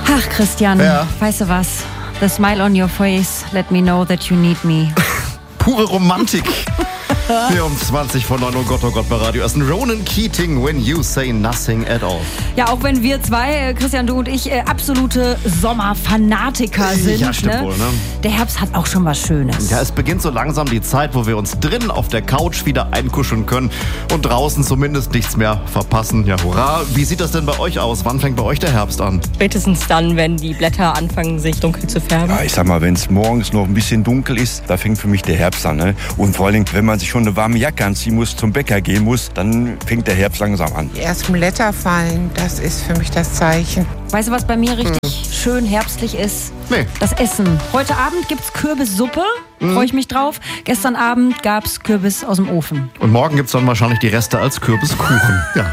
Ach, Christian, weißt du was? The smile on your face, let me know that you need me. Pure Romantik. Hier um 20 vor 9 Uhr, oh Gott, bei Radio Essen. Ronan Keating, When You Say Nothing at All. Ja, auch wenn wir zwei, Christian, du und ich, absolute Sommerfanatiker sind. Ja, stimmt wohl, ne? Der Herbst hat auch schon was Schönes. Ja, es beginnt so langsam die Zeit, wo wir uns drinnen auf der Couch wieder einkuscheln können und draußen zumindest nichts mehr verpassen. Ja, hurra. Wie sieht das denn bei euch aus? Wann fängt bei euch der Herbst an? Spätestens dann, wenn die Blätter anfangen, sich dunkel zu färben. Ja, ich sag mal, wenn es morgens noch ein bisschen dunkel ist, da fängt für mich der Herbst an. Ne? Und vor allen Dingen, wenn man sich schon eine warme Jacke anziehen muss, zum Bäcker gehen muss, dann fängt der Herbst langsam an. Die ersten Blätter fallen, das ist für mich das Zeichen. Weißt du, was bei mir richtig schön herbstlich ist? Nee. Das Essen. Heute Abend gibt's Kürbissuppe, freue ich mich drauf. Gestern Abend gab's Kürbis aus dem Ofen. Und morgen gibt's dann wahrscheinlich die Reste als Kürbiskuchen. Ja.